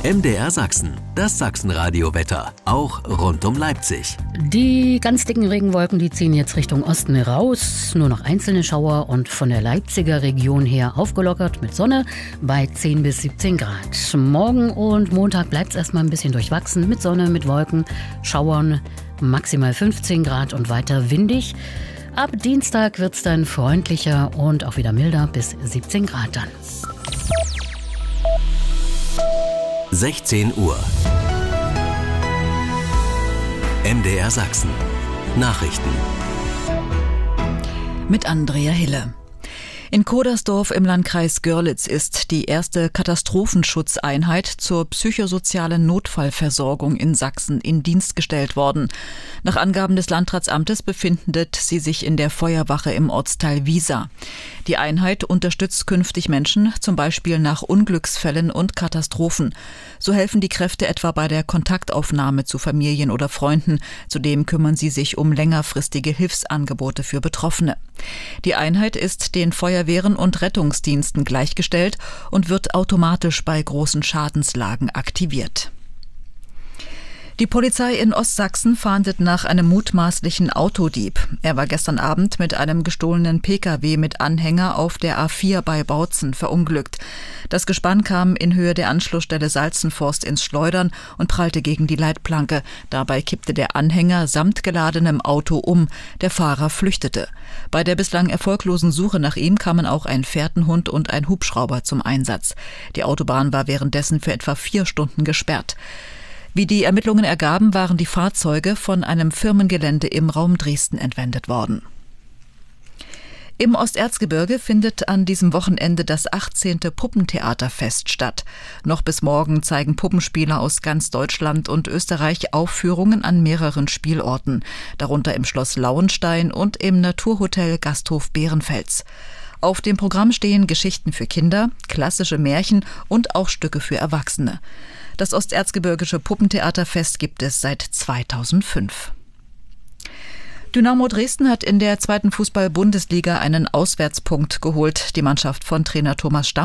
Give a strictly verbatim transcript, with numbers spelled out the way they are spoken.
M D R Sachsen, das Sachsenradio-Wetter, auch rund um Leipzig. Die ganz dicken Regenwolken, die ziehen jetzt Richtung Osten raus. Nur noch einzelne Schauer und von der Leipziger Region her aufgelockert mit Sonne bei zehn bis siebzehn Grad. Morgen und Montag bleibt es erstmal ein bisschen durchwachsen mit Sonne, mit Wolken, Schauern, maximal fünfzehn Grad und weiter windig. Ab Dienstag wird es dann freundlicher und auch wieder milder bis siebzehn Grad dann. sechzehn Uhr. M D R Sachsen. Nachrichten. Mit Andrea Hille. In Kodersdorf im Landkreis Görlitz ist die erste Katastrophenschutzeinheit zur psychosozialen Notfallversorgung in Sachsen in Dienst gestellt worden. Nach Angaben des Landratsamtes befindet sie sich in der Feuerwache im Ortsteil Wiesa. Die Einheit unterstützt künftig Menschen, zum Beispiel nach Unglücksfällen und Katastrophen. So helfen die Kräfte etwa bei der Kontaktaufnahme zu Familien oder Freunden. Zudem kümmern sie sich um längerfristige Hilfsangebote für Betroffene. Die Einheit ist den Feuerwehren und Rettungsdiensten gleichgestellt und wird automatisch bei großen Schadenslagen aktiviert. Die Polizei in Ostsachsen fahndet nach einem mutmaßlichen Autodieb. Er war gestern Abend mit einem gestohlenen Pkw mit Anhänger auf der A vier bei Bautzen verunglückt. Das Gespann kam in Höhe der Anschlussstelle Salzenforst ins Schleudern und prallte gegen die Leitplanke. Dabei kippte der Anhänger samt geladenem Auto um. Der Fahrer flüchtete. Bei der bislang erfolglosen Suche nach ihm kamen auch ein Fährtenhund und ein Hubschrauber zum Einsatz. Die Autobahn war währenddessen für etwa vier Stunden gesperrt. Wie die Ermittlungen ergaben, waren die Fahrzeuge von einem Firmengelände im Raum Dresden entwendet worden. Im Osterzgebirge findet an diesem Wochenende das achtzehnte Puppentheaterfest statt. Noch bis morgen zeigen Puppenspieler aus ganz Deutschland und Österreich Aufführungen an mehreren Spielorten, darunter im Schloss Lauenstein und im Naturhotel Gasthof Behrenfels. Auf dem Programm stehen Geschichten für Kinder, klassische Märchen und auch Stücke für Erwachsene. Das Osterzgebirgische Puppentheaterfest gibt es seit zweitausendfünf. Dynamo Dresden hat in der zweiten Fußball-Bundesliga einen Auswärtspunkt geholt. Die Mannschaft von Trainer Thomas Stamm